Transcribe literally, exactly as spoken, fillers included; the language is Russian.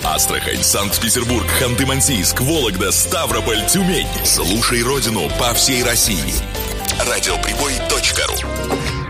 Астрахань, Санкт-Петербург, Ханты-Мансийск, Вологда, Ставрополь, Тюмень. Слушай родину по всей России. радиоприбой точка ру.